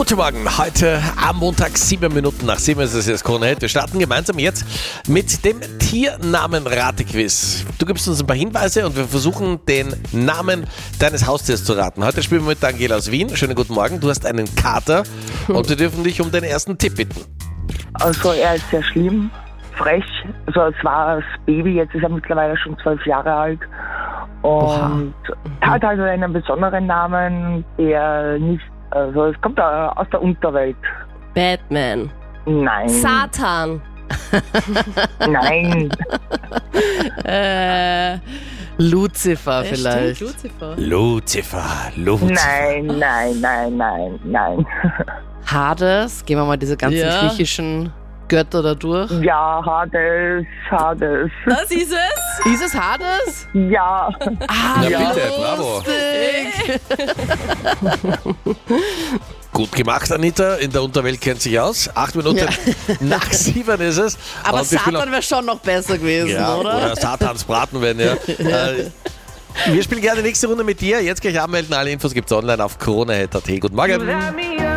Guten Morgen, heute am Montag, 7 Minuten nach 7 ist es jetzt Krone Hit. Wir starten gemeinsam jetzt mit dem Tiernamen-Rate-Quiz. Du gibst uns ein paar Hinweise und wir versuchen, den Namen deines Haustiers zu raten. Heute spielen wir mit Daniela aus Wien. Schönen guten Morgen, du hast einen Kater und wir dürfen dich um den ersten Tipp bitten. Also er ist sehr schlimm, frech. Also es war das Baby, jetzt ist er mittlerweile schon 12 Jahre alt. Und er hat also einen besonderen Namen, der nicht, also es kommt aus der Unterwelt. Batman. Nein. Satan. Nein. Lucifer vielleicht. Lucifer. Lucifer. Nein. Hades, gehen wir mal diese ganzen griechischen Götter da durch. Ja, Hades. Das ist es? Ist es Hades? Ja. Ja, bitte, bravo. Gut gemacht, Anita. In der Unterwelt kennt sich aus. 8 Minuten nach 7 ist es. Aber Und wir spielen Satan wäre schon noch besser gewesen, ja, oder Satans Braten, wenn ja. Wir spielen gerne die nächste Runde mit dir. Jetzt gleich anmelden. Alle Infos gibt's online auf kronehit.at. Guten Morgen.